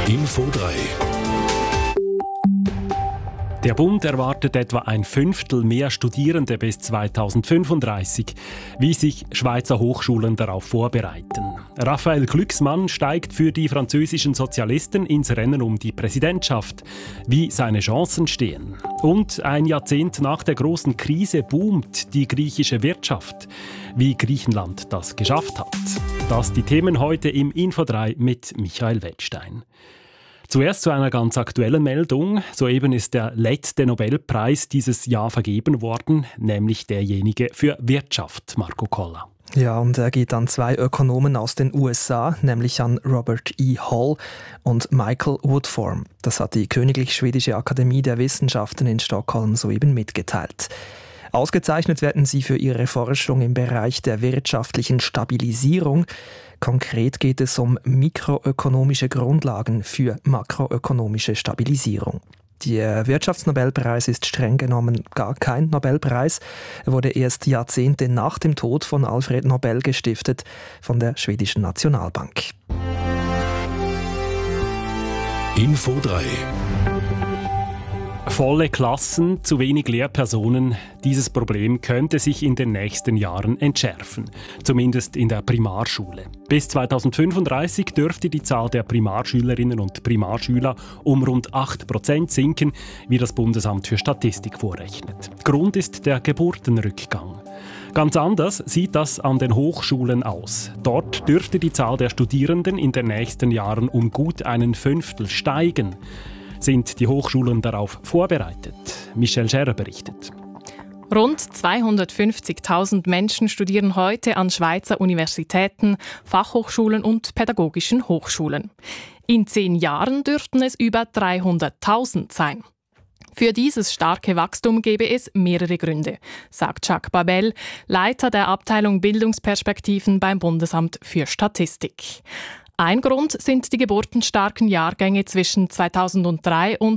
Info 3. Der Bund erwartet etwa ein Fünftel mehr Studierende bis 2035. Wie sich Schweizer Hochschulen darauf vorbereiten. Raphael Glucksmann steigt für die französischen Sozialisten ins Rennen um die Präsidentschaft. Wie seine Chancen stehen. Und ein Jahrzehnt nach der großen Krise boomt die griechische Wirtschaft. Wie Griechenland das geschafft hat. Das die Themen heute im Info 3 mit Michael Wettstein. Zuerst zu einer ganz aktuellen Meldung. Soeben ist der letzte Nobelpreis dieses Jahr vergeben worden, nämlich derjenige für Wirtschaft, Marco Koller. Ja, und er geht an zwei Ökonomen aus den USA, nämlich an Robert E. Hall und Michael Woodform. Das hat die Königlich Schwedische Akademie der Wissenschaften in Stockholm soeben mitgeteilt. Ausgezeichnet werden sie für ihre Forschung im Bereich der wirtschaftlichen Stabilisierung. Konkret geht es um mikroökonomische Grundlagen für makroökonomische Stabilisierung. Der Wirtschaftsnobelpreis ist streng genommen gar kein Nobelpreis. Er wurde erst Jahrzehnte nach dem Tod von Alfred Nobel gestiftet von der schwedischen Nationalbank. Info 3. Volle Klassen, zu wenig Lehrpersonen. Dieses Problem könnte sich in den nächsten Jahren entschärfen. Zumindest in der Primarschule. Bis 2035 dürfte die Zahl der Primarschülerinnen und Primarschüler um rund 8% sinken, wie das Bundesamt für Statistik vorrechnet. Grund ist der Geburtenrückgang. Ganz anders sieht das an den Hochschulen aus. Dort dürfte die Zahl der Studierenden in den nächsten Jahren um gut einen Fünftel steigen. Sind die Hochschulen darauf vorbereitet? Michelle Scherer berichtet. Rund 250.000 Menschen studieren heute an Schweizer Universitäten, Fachhochschulen und pädagogischen Hochschulen. In 10 Jahren dürften es über 300.000 sein. Für dieses starke Wachstum gebe es mehrere Gründe, sagt Jacques Babel, Leiter der Abteilung Bildungsperspektiven beim Bundesamt für Statistik. Ein Grund sind die geburtenstarken Jahrgänge zwischen 2003 und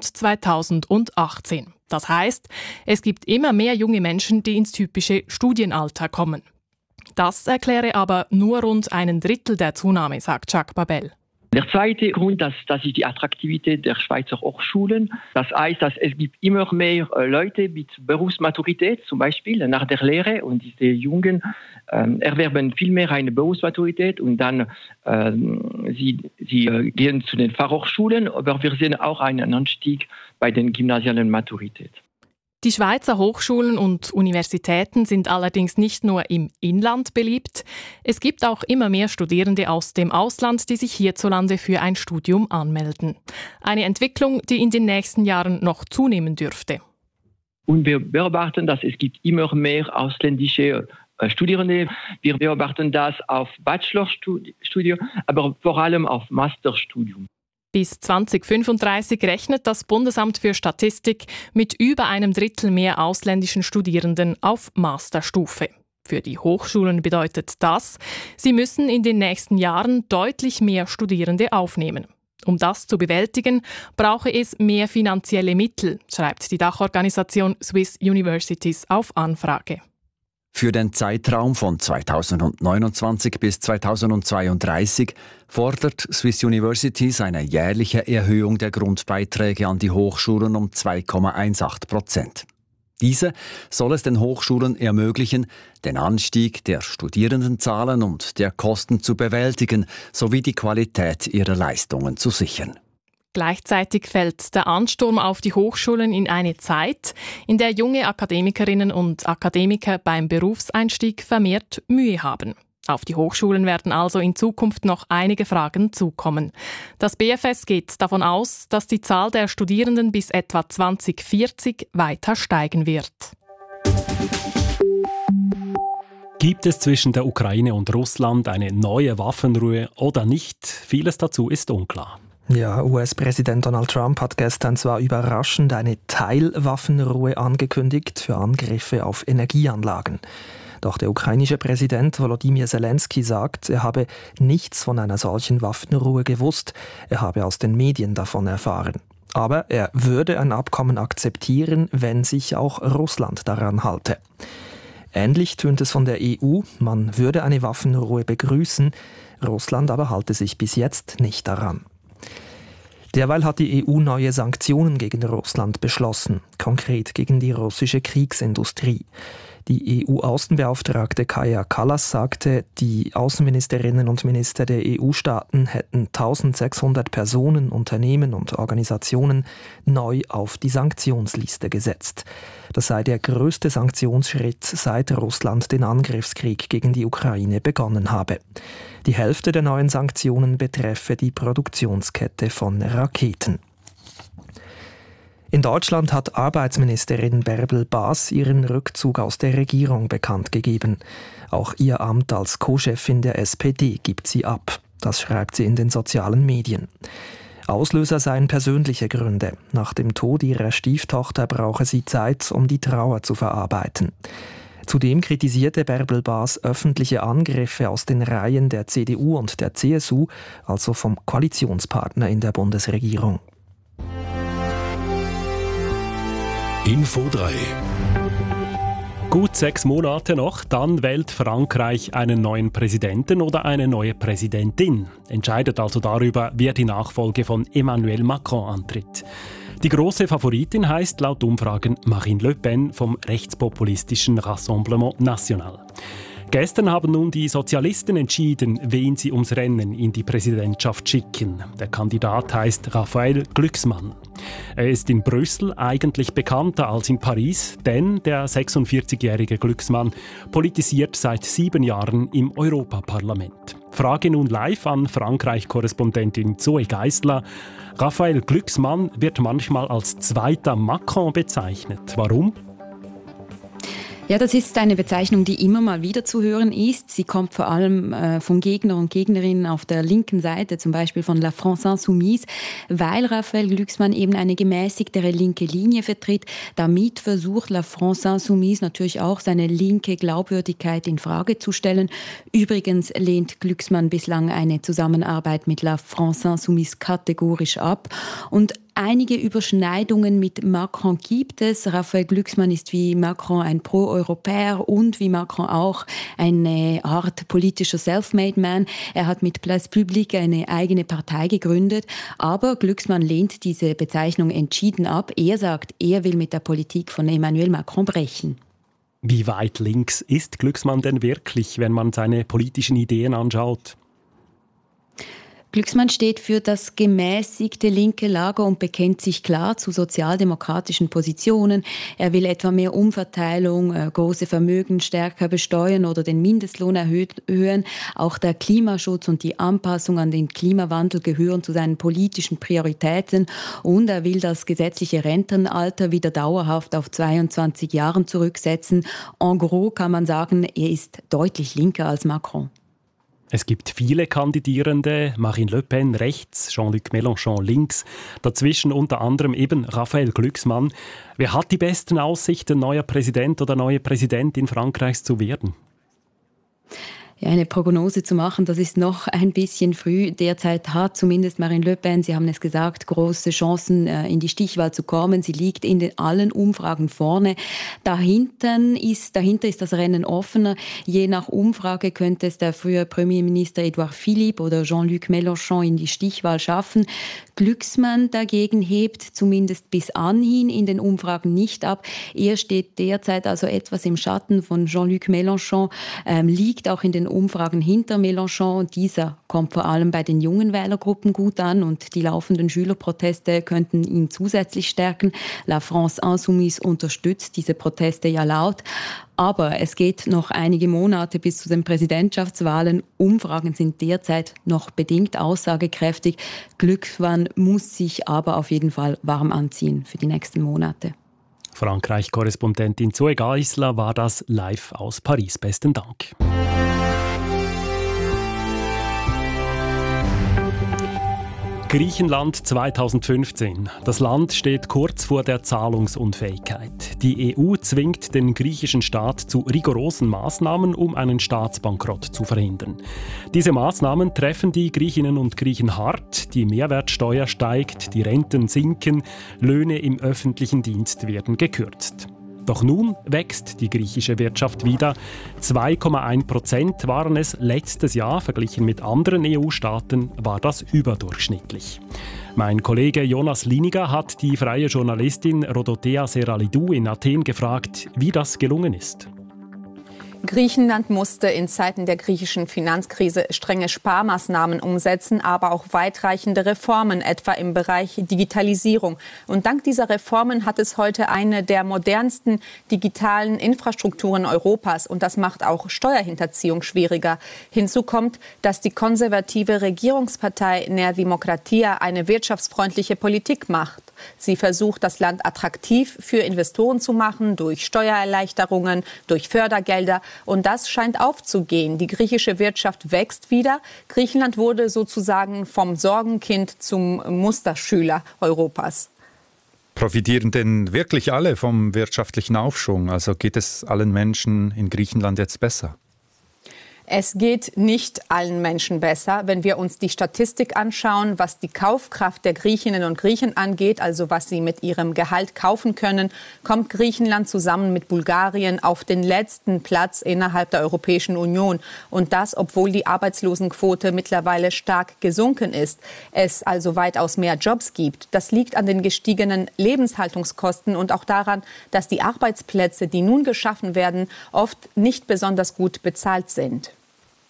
2018. Das heißt, es gibt immer mehr junge Menschen, die ins typische Studienalter kommen. Das erkläre aber nur rund einen Drittel der Zunahme, sagt Jacques Babel. Der zweite Grund, das ist die Attraktivität der Schweizer Hochschulen. Das heißt, dass es gibt immer mehr Leute mit Berufsmaturität, zum Beispiel nach der Lehre. Und diese Jungen erwerben viel mehr eine Berufsmaturität und dann sie gehen zu den Fachhochschulen. Aber wir sehen auch einen Anstieg bei den gymnasialen Maturität. Die Schweizer Hochschulen und Universitäten sind allerdings nicht nur im Inland beliebt. Es gibt auch immer mehr Studierende aus dem Ausland, die sich hierzulande für ein Studium anmelden. Eine Entwicklung, die in den nächsten Jahren noch zunehmen dürfte. Und wir beobachten, dass es gibt immer mehr ausländische Studierende. Wir beobachten das auf Bachelorstudium, aber vor allem auf Masterstudium. Bis 2035 rechnet das Bundesamt für Statistik mit über einem Drittel mehr ausländischen Studierenden auf Masterstufe. Für die Hochschulen bedeutet das, sie müssen in den nächsten Jahren deutlich mehr Studierende aufnehmen. Um das zu bewältigen, brauche es mehr finanzielle Mittel, schreibt die Dachorganisation Swiss Universities auf Anfrage. Für den Zeitraum von 2029 bis 2032 fordert Swiss Universities eine jährliche Erhöhung der Grundbeiträge an die Hochschulen um 2,18%. Diese soll es den Hochschulen ermöglichen, den Anstieg der Studierendenzahlen und der Kosten zu bewältigen, sowie die Qualität ihrer Leistungen zu sichern. Gleichzeitig fällt der Ansturm auf die Hochschulen in eine Zeit, in der junge Akademikerinnen und Akademiker beim Berufseinstieg vermehrt Mühe haben. Auf die Hochschulen werden also in Zukunft noch einige Fragen zukommen. Das BFS geht davon aus, dass die Zahl der Studierenden bis etwa 2040 weiter steigen wird. Gibt es zwischen der Ukraine und Russland eine neue Waffenruhe oder nicht? Vieles dazu ist unklar. Ja, US-Präsident Donald Trump hat gestern zwar überraschend eine Teilwaffenruhe angekündigt für Angriffe auf Energieanlagen. Doch der ukrainische Präsident Volodymyr Zelensky sagt, er habe nichts von einer solchen Waffenruhe gewusst, er habe aus den Medien davon erfahren. Aber er würde ein Abkommen akzeptieren, wenn sich auch Russland daran halte. Ähnlich tönt es von der EU, man würde eine Waffenruhe begrüßen, Russland aber halte sich bis jetzt nicht daran. Derweil hat die EU neue Sanktionen gegen Russland beschlossen, konkret gegen die russische Kriegsindustrie. Die EU-Außenbeauftragte Kaja Kallas sagte, die Außenministerinnen und Minister der EU-Staaten hätten 1600 Personen, Unternehmen und Organisationen neu auf die Sanktionsliste gesetzt. Das sei der größte Sanktionsschritt, seit Russland den Angriffskrieg gegen die Ukraine begonnen habe. Die Hälfte der neuen Sanktionen betreffe die Produktionskette von Raketen. In Deutschland hat Arbeitsministerin Bärbel Bas ihren Rückzug aus der Regierung bekannt gegeben. Auch ihr Amt als Co-Chefin der SPD gibt sie ab. Das schreibt sie in den sozialen Medien. Auslöser seien persönliche Gründe. Nach dem Tod ihrer Stieftochter brauche sie Zeit, um die Trauer zu verarbeiten. Zudem kritisierte Bärbel Bas öffentliche Angriffe aus den Reihen der CDU und der CSU, also vom Koalitionspartner in der Bundesregierung. Info 3. Gut 6 Monate noch, dann wählt Frankreich einen neuen Präsidenten oder eine neue Präsidentin. Entscheidet also darüber, wer die Nachfolge von Emmanuel Macron antritt. Die große Favoritin heißt laut Umfragen Marine Le Pen vom rechtspopulistischen Rassemblement National. Gestern haben nun die Sozialisten entschieden, wen sie ums Rennen in die Präsidentschaft schicken. Der Kandidat heißt Raphael Glucksmann. Er ist in Brüssel eigentlich bekannter als in Paris, denn der 46-jährige Glucksmann politisiert seit 7 Jahren im Europaparlament. Frage nun live an Frankreich-Korrespondentin Zoe Geisler. Raphael Glucksmann wird manchmal als zweiter Macron bezeichnet. Warum? Ja, das ist eine Bezeichnung, die immer mal wieder zu hören ist. Sie kommt vor allem von Gegner und Gegnerinnen auf der linken Seite, zum Beispiel von La France Insoumise, weil Raphael Glucksmann eben eine gemäßigtere linke Linie vertritt. Damit versucht La France Insoumise natürlich auch, seine linke Glaubwürdigkeit in Frage zu stellen. Übrigens lehnt Glucksmann bislang eine Zusammenarbeit mit La France Insoumise kategorisch ab. Und einige Überschneidungen mit Macron gibt es. Raphael Glucksmann ist wie Macron ein Pro-Europäer und wie Macron auch eine Art politischer Self-Made-Man. Er hat mit Place Publique eine eigene Partei gegründet, aber Glucksmann lehnt diese Bezeichnung entschieden ab. Er sagt, er will mit der Politik von Emmanuel Macron brechen. Wie weit links ist Glucksmann denn wirklich, wenn man seine politischen Ideen anschaut? Glucksmann steht für das gemäßigte linke Lager und bekennt sich klar zu sozialdemokratischen Positionen. Er will etwa mehr Umverteilung, große Vermögen stärker besteuern oder den Mindestlohn erhöhen. Auch der Klimaschutz und die Anpassung an den Klimawandel gehören zu seinen politischen Prioritäten. Und er will das gesetzliche Rentenalter wieder dauerhaft auf 22 Jahren zurücksetzen. En gros kann man sagen, er ist deutlich linker als Macron. Es gibt viele Kandidierende, Marine Le Pen rechts, Jean-Luc Mélenchon links, dazwischen unter anderem eben Raphael Glucksmann. Wer hat die besten Aussichten, neuer Präsident oder neue Präsidentin Frankreichs zu werden? Ja, eine Prognose zu machen, das ist noch ein bisschen früh. Derzeit hat zumindest Marine Le Pen, Sie haben es gesagt, große Chancen, in die Stichwahl zu kommen. Sie liegt in allen Umfragen vorne. Dahinter ist das Rennen offener. Je nach Umfrage könnte es der frühere Premierminister Edouard Philippe oder Jean-Luc Mélenchon in die Stichwahl schaffen. Glucksmann dagegen hebt zumindest bis anhin in den Umfragen nicht ab. Er steht derzeit also etwas im Schatten von Jean-Luc Mélenchon, liegt auch in den Umfragen hinter Mélenchon und dieser kommt vor allem bei den jungen Wählergruppen gut an und die laufenden Schülerproteste könnten ihn zusätzlich stärken. La France Insoumise unterstützt diese Proteste ja laut. Aber es geht noch einige Monate bis zu den Präsidentschaftswahlen. Umfragen sind derzeit noch bedingt aussagekräftig. Glucksmann muss sich aber auf jeden Fall warm anziehen für die nächsten Monate. Frankreich-Korrespondentin Zoe Geisler war das live aus Paris. Besten Dank. Griechenland 2015. Das Land steht kurz vor der Zahlungsunfähigkeit. Die EU zwingt den griechischen Staat zu rigorosen Maßnahmen, um einen Staatsbankrott zu verhindern. Diese Maßnahmen treffen die Griechinnen und Griechen hart. Die Mehrwertsteuer steigt, die Renten sinken, Löhne im öffentlichen Dienst werden gekürzt. Doch nun wächst die griechische Wirtschaft wieder. 2,1% waren es letztes Jahr. Verglichen mit anderen EU-Staaten war das überdurchschnittlich. Mein Kollege Jonas Liniger hat die freie Journalistin Rodotea Seralidou in Athen gefragt, wie das gelungen ist. Griechenland musste in Zeiten der griechischen Finanzkrise strenge Sparmaßnahmen umsetzen, aber auch weitreichende Reformen, etwa im Bereich Digitalisierung. Und dank dieser Reformen hat es heute eine der modernsten digitalen Infrastrukturen Europas. Und das macht auch Steuerhinterziehung schwieriger. Hinzu kommt, dass die konservative Regierungspartei Nea Dimokratia eine wirtschaftsfreundliche Politik macht. Sie versucht, das Land attraktiv für Investoren zu machen, durch Steuererleichterungen, durch Fördergelder. Und das scheint aufzugehen. Die griechische Wirtschaft wächst wieder. Griechenland wurde sozusagen vom Sorgenkind zum Musterschüler Europas. Profitieren denn wirklich alle vom wirtschaftlichen Aufschwung? Also geht es allen Menschen in Griechenland jetzt besser? Es geht nicht allen Menschen besser. Wenn wir uns die Statistik anschauen, was die Kaufkraft der Griechinnen und Griechen angeht, also was sie mit ihrem Gehalt kaufen können, kommt Griechenland zusammen mit Bulgarien auf den letzten Platz innerhalb der Europäischen Union. Und das, obwohl die Arbeitslosenquote mittlerweile stark gesunken ist. Es also weitaus mehr Jobs gibt. Das liegt an den gestiegenen Lebenshaltungskosten und auch daran, dass die Arbeitsplätze, die nun geschaffen werden, oft nicht besonders gut bezahlt sind.